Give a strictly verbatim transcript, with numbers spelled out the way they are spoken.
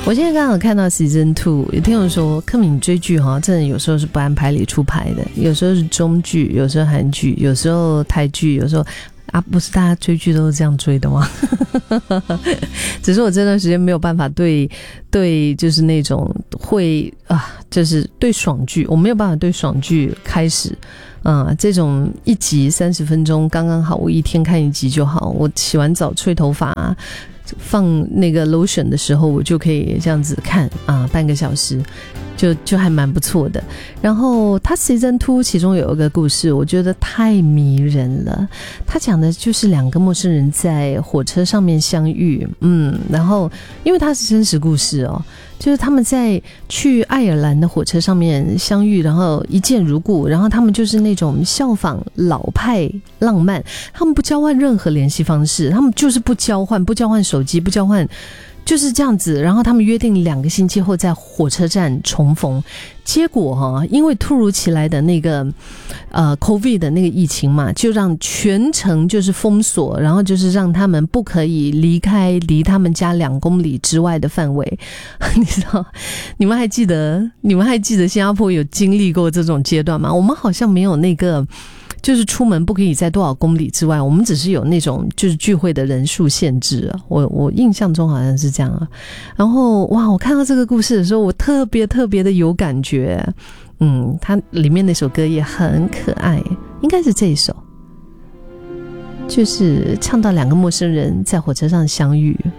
我现在刚好看到 Season 二，有听我说柯敏追剧哈，真的有时候是不按牌理出牌的，有时候是中剧，有时候韩剧，有时候台剧，有时候啊，不是大家追剧都是这样追的吗？只是我这段时间没有办法对对，就是那种会啊，就是对爽剧，我没有办法对爽剧开始。嗯，这种一集三十分钟刚刚好，我一天看一集就好。我洗完澡吹头发啊，放那个 lotion 的时候，我就可以这样子看啊，半个小时就就还蛮不错的。然后他 Season 二其中有一个故事，我觉得太迷人了。他讲的就是两个陌生人在火车上面相遇，嗯，然后因为他是真实故事哦。就是他们在去爱尔兰的火车上面相遇，然后一见如故，然后他们就是那种效仿老派浪漫，他们不交换任何联系方式，他们就是不交换，不交换手机，不交换，就是这样子。然后他们约定两个星期后在火车站重逢，结果哈，因为突如其来的那个呃 COVID 的那个疫情嘛，就让全程就是封锁，然后就是让他们不可以离开离他们家两公里之外的范围。你知道，你们还记得你们还记得新加坡有经历过这种阶段吗？我们好像没有那个就是出门不可以在多少公里之外，我们只是有那种就是聚会的人数限制啊。我我印象中好像是这样啊。然后哇，我看到这个故事的时候，我特别特别的有感觉。嗯，它里面那首歌也很可爱，应该是这一首，就是唱到两个陌生人在火车上相遇。